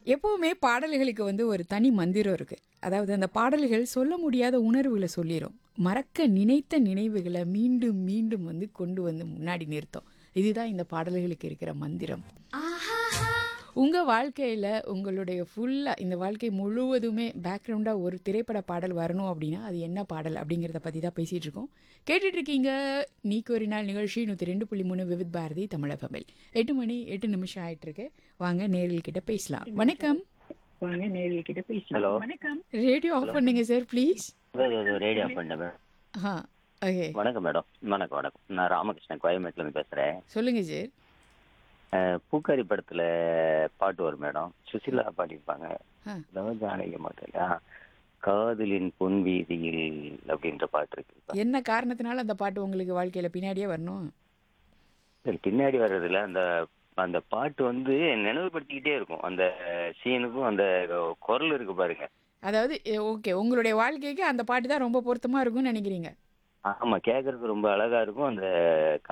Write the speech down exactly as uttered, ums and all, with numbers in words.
எப்பவுமே பாடல்களுக்கு வந்து ஒரு தனி மந்திரம் இருக்கு. அதாவது அந்த பாடல்கள் சொல்ல முடியாத உணர்வுகள சொல்லிரும். மறக்க நினைத்த நினைவுகள மீண்டும் மீண்டும் வந்து கொண்டு வந்து முன்னாடி நிறுத்தும். இதுதான் இந்த பாடல்களுக்கு இருக்கிற மந்திரம். உங்க வாழ்க்கையில உங்களுடைய ஃபுல்லா இந்த வாழ்க்கை முழுவதுமே பேக்ரவுண்டா ஒரு திரைப்பட பாடல் வரணும் அப்படின்னா, அது என்ன பாடல் அப்படிங்கிறத பத்தி தான் பேசிட்டு இருக்கோம். கேட்டுட்டு இருக்கீங்க நீக்கு ஒரு நாள் நிகழ்ச்சி நூற்றி ரெண்டு புள்ளி மூணு விவித் பாரதி தமிழ் எஃப்எம்மில். எட்டு மணி எட்டு நிமிஷம் ஆயிட்டு இருக்கு. வாங்க நேரில் கிட்ட பேசலாம். வணக்கம். வாங்க நேரில் கிட்ட பேசலாம். ஹலோ வணக்கம். ரேடியோ ஆஃப் ஹலோ பண்ணுங்க சார் ப்ளீஸ். ரேடியோ பண்ணேன் மேடம். ஆ ஓகே. வணக்கம் மேடம். வணக்கம் வணக்கம் நான் ராமகிருஷ்ணன் கோயம்பேட்டிலேருந்து பேசுகிறேன். சொல்லுங்க சார். பூக்காரி படத்தில் பாட்டு வரும் மேடம். சுசிலா பாடியிருப்பாங்க. ஆ அதாவது ஜானகி மாட்டா காதலின் பொன் வீதியில் அப்படின்ற பாட்டு இருக்கு. என்ன காரணத்தினால அந்த பாட்டு உங்களுக்கு வாழ்க்கையில பின்னாடியே வரணும்? சரி, பின்னாடி வர்றதுல அந்த அந்த பாட்டு வந்து நினைவுபடுத்திக்கிட்டே இருக்கும். அந்த சீனுக்கும் அந்த குரல் இருக்கு பாருங்க. அதாவது ஓகே, உங்களுடைய வாழ்க்கைக்கு அந்த பாட்டு தான் ரொம்ப பொருத்தமா இருக்கும்னு நினைக்கிறீங்க? ஆமாம், கேட்கறதுக்கு ரொம்ப அழகா இருக்கும். அந்த